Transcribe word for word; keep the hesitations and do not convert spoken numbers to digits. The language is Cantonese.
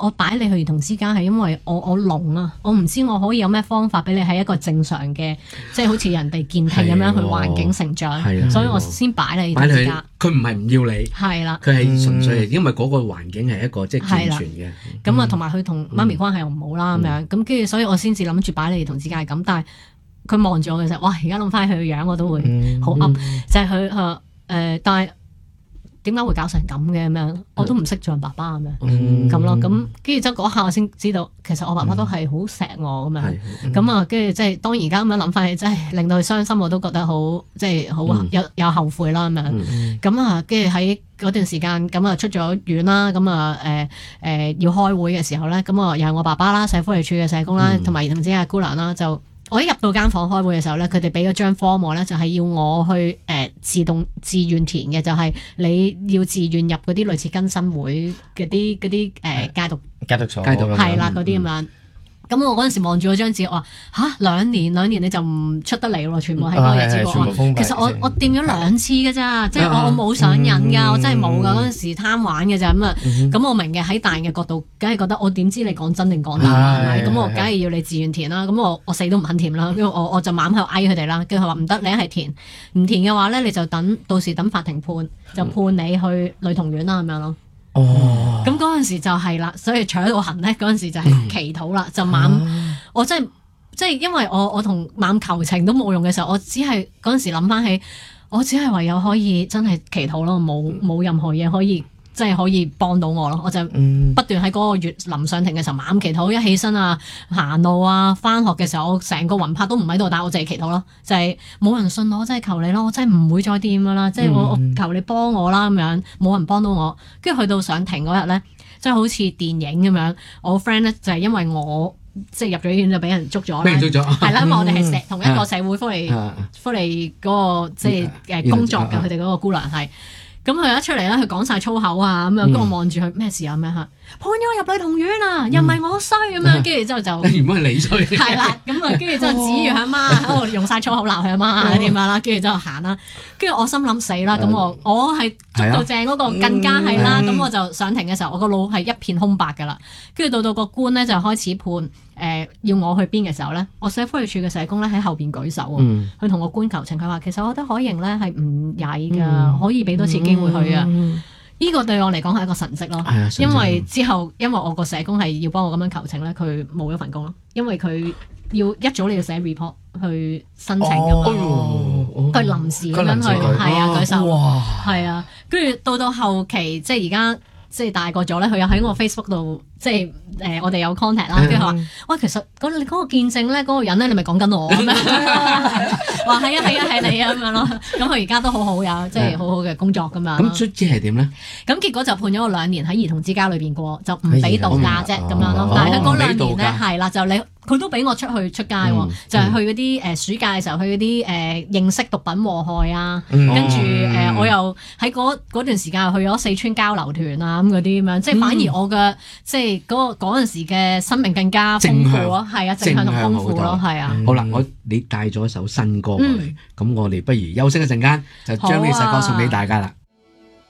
我擺你去兒童之家係因為我我聾啊，我唔知我可以有咩方法俾你喺一個正常嘅，即係好似人哋健聽咁樣去環境成長，所以我先擺你兒童之家。 佢唔係唔要你， 係啦， 佢係純粹係因為嗰個環境係一個即係健全嘅。 咁啊，同埋佢同媽咪關係又唔好啦咁樣，咁跟住所以我先至諗住擺你兒童之家係咁，但係佢望住我嘅時候，哇！而家諗翻佢嘅樣我都會好噏，就係佢誒誒，但係。點解會搞成咁嘅咁樣？我都唔識做人爸爸咁樣咁咯。咁跟住之後嗰下我先知道，其實我爸爸都係好錫我咁樣。咁啊，跟住即係當而家咁樣諗翻起，真係令到佢傷心，我都覺得好即係好有有後悔啦咁樣。咁啊，跟住喺嗰段時間咁啊出咗院啦。咁啊誒誒要開會嘅時候咧，咁啊又係我爸爸啦，社福利處嘅社工啦，同埋兒童之家嘅姑娘啦就。我一入到間房開會嘅時候咧，佢哋俾咗張 form 我咧，就係要我去誒、呃、自動自願填嘅，就係、是、你要自願入嗰啲類似更新會嗰啲嗰啲誒戒毒戒毒所係啦嗰啲咁樣。咁我嗰陣時望住嗰張紙，我話吓兩年兩年你就唔出得嚟咯，全部喺嗰個日子過。其實我我掂咗兩次嘅咋，即係我我冇上癮㗎，我真係冇㗎。嗰陣時貪玩嘅咋咁啊。咁我明嘅喺大人嘅角度，梗係覺得我點知你講真定講假係咪？咁我梗係要你自願填啦。咁我我死都唔肯填啦，因為我我就猛喺度嗌佢哋啦。跟住佢話唔得，你一係填，唔填嘅話咧，你就等到時等法庭判，就判你去女童院啦咁樣咯。 哦， 咁嗰陣時就係啦，所以除咗到行咧，嗰陣時就係祈禱啦，就猛，啊、我真係即係因為我我同猛求情都冇用嘅時候，我只係嗰陣時諗翻起，我只係唯有可以真係祈禱咯，冇冇任何嘢可以即係可以幫到我咯，我就不斷喺嗰個月臨上庭嘅時候猛祈禱，一起身啊行路啊翻學嘅時候，我成個魂魄都唔喺度，但係我淨係祈禱咯，就係、是、冇人信我，真係求你咯，我真係唔會再掂噶啦，即係我我求你幫我啦咁樣，冇人幫到我，跟住去到上庭嗰日咧，即係好似電影咁樣，我 friend 咧就係因為我即係入咗醫院就俾人捉咗啦， 俾人捉咗， 係啦，因為我哋係社同一個社會福利福利嗰個即係誒工作嘅，佢哋嗰個姑娘係。咁佢一出嚟咧，佢講晒粗口啊咁樣，跟住我望住佢咩事啊咁樣嚇，判咗我入女童院啊，又唔係我衰咁樣，跟住之後就原本係你衰， 係啦，咁啊，跟住之後指住佢阿媽喺度用晒粗口鬧佢阿媽點樣啦，跟住之後行啦，跟住我心諗死啦，咁我我係捉到正嗰個更加係啦，咁我就上庭嘅時候，我個腦係一片空白㗎啦，跟住到到個官咧就開始判。誒、呃、要我去邊嘅時候咧，我社福利處嘅社工咧喺後邊舉手啊，佢同、嗯、個官求情，佢話其實我覺得可盈咧係唔曳㗎，嗯、可以俾多次機會佢啊。呢、嗯嗯、個對我嚟講係一個神蹟咯，哎、因為之後因為我個社工係要幫我咁樣求情咧，佢冇咗份工咯，因為佢要一早你要寫 report 去申請㗎嘛，佢、哦哦、臨時咁樣去係啊舉手，係啊，跟住到到後期即係而家。即係大個咗咧，佢又喺我 Facebook 度，即係誒、呃、我哋有 contact 啦。跟住佢話：喂，其實嗰你嗰個見證咧，嗰、嗰個人咧，你咪講緊我咁樣。話係啊係啊係你啊咁樣咯。咁佢而家都好好有，即係好好嘅工作咁樣。 咁卒之係點咧？咁結果就判咗我兩年喺兒童之家裏邊過，就唔俾度假啫咁樣咯。但係佢嗰兩年咧係啦，就你。佢都俾我出去出街喎，嗯、就係去嗰啲誒暑假嘅時候去嗰啲誒認識毒品禍害啊，嗯、跟住誒、呃、我又喺嗰段時間去咗四川交流團啊咁嗰啲咁樣，即係反而我嘅、嗯、即係嗰個嗰陣時嘅生命更加豐富咯，係啊，正向同豐富咯，係啊。 好啦，我你帶咗一首新歌過嚟，咁、嗯、我哋不如休息一陣間，就將呢首歌送俾大家啦。